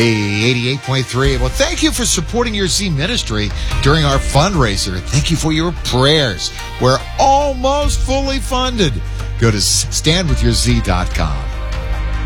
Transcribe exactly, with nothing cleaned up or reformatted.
eighty-eight point three. Well, thank you for supporting your Z ministry during our fundraiser. Thank you for your prayers. We're almost fully funded. Go to stand with your z dot com.